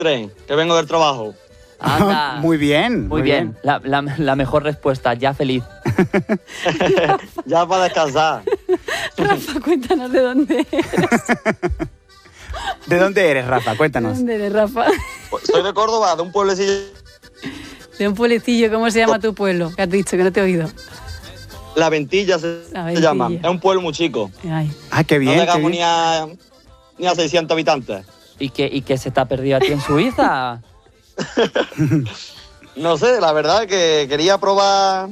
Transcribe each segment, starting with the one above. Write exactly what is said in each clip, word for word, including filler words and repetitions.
tren, que vengo del trabajo. Anda. Muy bien. Muy, muy bien. bien. La, la, la mejor respuesta, ya feliz. Ya para descansar. Rafa, cuéntanos de dónde eres. ¿De dónde eres, Rafa? Cuéntanos. ¿De dónde eres, Rafa? Soy de Córdoba, de un pueblecillo. De un pueblecillo, ¿cómo se llama tu pueblo? ¿Qué has dicho? Que no te he oído. La Ventilla se, La Ventilla. se llama. Es un pueblo muy chico. Ay. Ah, qué bien. No llegamos bien. Ni, a, ni a seiscientos habitantes. ¿Y que, ¿Y que se te ha perdido a ti en Suiza? No sé, la verdad que quería probar...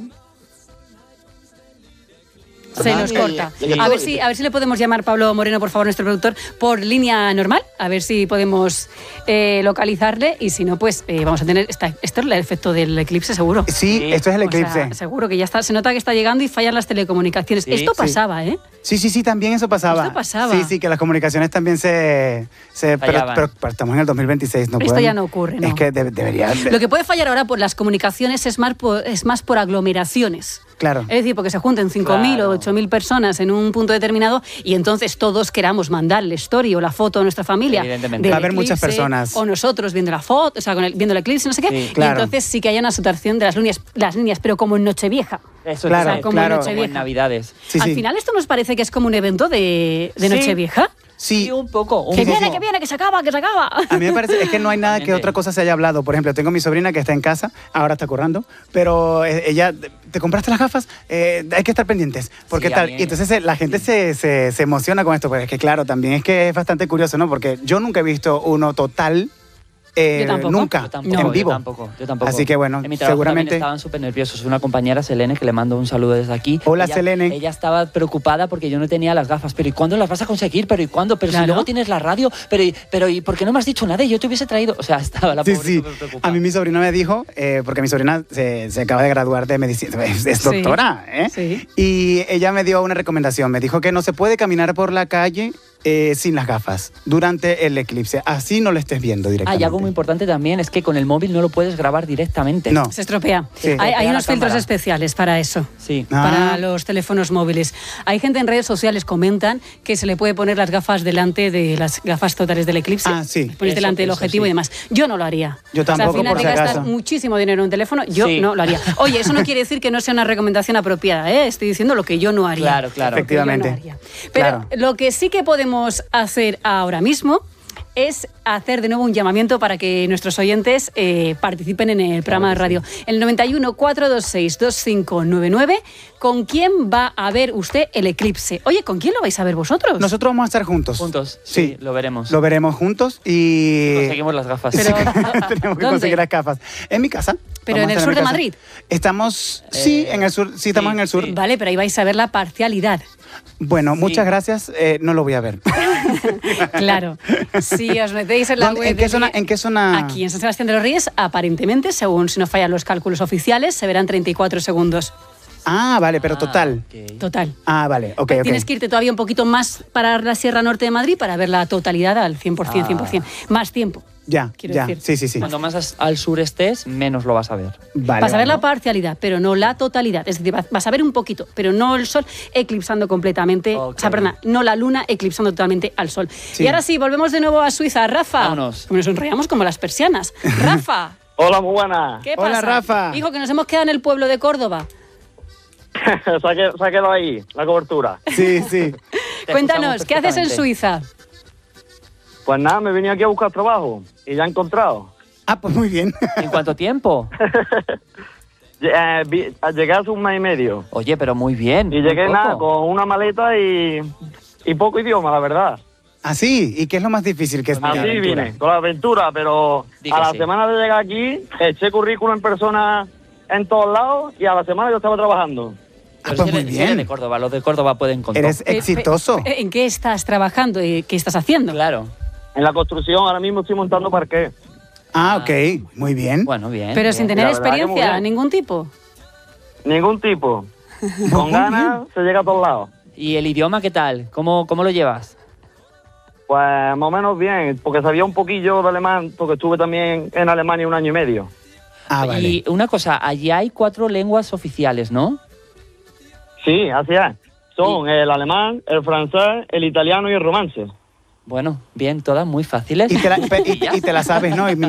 Se nos corta. A ver si, a ver si le podemos llamar Pablo Moreno, por favor, nuestro productor, por línea normal, a ver si podemos eh, localizarle, y si no, pues eh, vamos a tener... Esta, esto es el efecto del eclipse, seguro. Sí, Sí. esto es el O eclipse. sea, seguro que ya está, se nota que está llegando y fallan las telecomunicaciones. Sí, esto sí. pasaba, ¿eh? Sí, sí, sí, también eso pasaba. Esto pasaba. Sí, sí, que las comunicaciones también se... se pero, Fallaban. pero, pero estamos en el dos mil veintiséis, no Esto pueden- ya no ocurre, ¿no? Es que de- debería... Lo que puede fallar ahora por las comunicaciones es más por, es más por aglomeraciones. Claro. Es decir, porque se junten cinco mil Claro. o ocho mil personas en un punto determinado y entonces todos queramos mandar el story o la foto a nuestra familia. Evidentemente. del Va a haber muchas eclipse, personas. O nosotros viendo la foto, o sea, con el- viendo el eclipse, no sé qué. Sí, claro. Y entonces sí que haya una saturación de las líneas, las líneas, pero como en Nochevieja. Eso Claro, es, o sea, como claro. Nochevieja. como en Navidades. Sí, Al sí. final esto nos parece que es como un evento de, de Sí. Nochevieja. Sí, Sí, un poco. Un Que poco. viene, que viene, que se acaba, que se acaba. a mí me parece, es que no hay nada que Totalmente. otra cosa se haya hablado. Por ejemplo, tengo mi sobrina que está en casa, ahora está currando, pero eh, ella, ¿te compraste las gafas? Eh, hay que estar pendientes. Porque Sí, a tal. mí- Y entonces eh, la gente se, se, se emociona con esto, pero es que claro, también es que es bastante curioso, ¿no? Porque yo nunca he visto uno total. eh, Yo tampoco. Nunca, Yo tampoco, en yo vivo. tampoco, yo tampoco. Así que bueno, en mi trabajo seguramente- también estaban súper nerviosos. Una compañera, Selene, que le mando un saludo desde aquí. Hola, ella, Selene. Ella estaba preocupada porque yo no tenía las gafas. Pero ¿y cuándo las vas a conseguir? ¿Pero y cuándo? Pero Claro. si luego tienes la radio. Pero, y- pero ¿y por qué no me has dicho nada? Y yo te hubiese traído... O sea, estaba la Sí, pobre sí. súper preocupada. A mí mi sobrina me dijo, eh, porque mi sobrina se, se acaba de graduar de medicina, es, es Sí. doctora, ¿eh? Sí. Y ella me dio una recomendación, me dijo que no se puede caminar por la calle eh, sin las gafas durante el eclipse, así no lo estés viendo Ah, directamente. y algo muy importante también es que con el móvil no lo puedes grabar directamente. No. Se estropea. Sí. Hay, hay Estropea unos la filtros cámara. especiales para eso. Sí. Ah. Para los teléfonos móviles. Hay gente en redes sociales comentan que se le puede poner las gafas delante de las gafas totales del eclipse. Ah, sí. Pones Eso, delante del eso, objetivo sí. y demás. Yo no lo haría. Yo O sea, tampoco, al final por te si gastas acaso. muchísimo dinero en un teléfono. Yo Sí. no lo haría. Oye, eso no quiere decir que no sea una recomendación apropiada, ¿eh? Estoy diciendo lo que yo no haría. Claro, claro. Lo que yo no Efectivamente. haría. Pero Claro. lo que sí que podemos hacer ahora mismo es hacer de nuevo un llamamiento para que nuestros oyentes eh, participen en el programa de radio. El noventa y uno, cuatrocientos veintiséis, veinticinco noventa y nueve. ¿Con quién va a ver usted el eclipse? Oye, ¿con quién lo vais a ver vosotros? Nosotros vamos a estar juntos. Juntos, Sí, sí, lo veremos. Lo veremos juntos y... Conseguimos las gafas. Pero, Tenemos que ¿dónde? conseguir las gafas. En mi casa. Pero Vamos en a el estar sur de mi casa. Madrid. Estamos, sí, Eh, en el sur, sí, estamos sí, en el sur. sí. Vale, pero ahí vais a ver la parcialidad. Bueno, muchas gracias, eh, no lo voy a ver. Claro. Si os metéis en la ¿Dónde- web... ¿En qué de- zona? ¿En qué zona? Aquí, en San Sebastián de los Reyes, aparentemente, según si no fallan los cálculos oficiales, se verán treinta y cuatro segundos. Ah, vale, pero Ah, total. ok. Total. Ah, vale, ok, ok. Tienes que irte todavía un poquito más para la Sierra Norte de Madrid para ver la totalidad al cien por ciento, Ah. cien por ciento. Más tiempo. Ya, quiero ya, decir. sí, sí, sí. Cuanto más as- al sur estés, menos lo vas a ver. Vale, vas a ver vale. la parcialidad, pero no la totalidad. Es decir, vas- vas a ver un poquito, pero no el sol eclipsando completamente. Ok. O sea, perdona, no la luna eclipsando totalmente al sol. Sí. Y ahora sí, volvemos de nuevo a Suiza. Rafa. Vámonos. Nos sonreíamos como las persianas. Rafa. Hola, muy buena. ¿Qué Hola, pasa? Rafa. Hijo, que nos hemos quedado en el pueblo de Córdoba. se, ha quedado, se ha quedado ahí, la cobertura. Sí, sí. Te Cuéntanos, escuchamos ¿qué haces en perfectamente. Suiza? Pues nada, me vine aquí a buscar trabajo y ya he encontrado. Ah, pues muy bien. ¿En cuánto tiempo? Eh, vi- llegué hace un mes y medio. Oye, pero muy bien. Y muy llegué poco. nada, con una maleta y, y poco idioma, la verdad. Así, ¿y qué es lo más difícil que es? Pues mira, Así aventura. vine, con la aventura, pero Di que a la sí. semana de llegar aquí, eché currículum en persona en todos lados y a la semana yo estaba trabajando. Ah, Pero pues si muy eres- si eres bien. de Córdoba, los de Córdoba pueden contar. Eres Eh, exitoso. pe- ¿En qué estás trabajando y qué estás haciendo? Claro. En la construcción ahora mismo estoy montando parqué. Ah, ok, muy bien. Bueno, bien. Pero bien. sin tener La verdad que muy experiencia, bien. ningún tipo. Ningún tipo. Con ganas se llega a todos lados. ¿Y el idioma qué tal? ¿Cómo, cómo lo llevas? Pues más o menos bien, porque sabía un poquillo de alemán, porque estuve también en Alemania un año y medio. Ah, vale. Y una cosa, allí hay cuatro lenguas oficiales, ¿no? Sí, así es. Son el alemán, el francés, el italiano y el romance. Bueno, bien, todas muy fáciles. Y te la, y, y te la sabes, ¿no? Y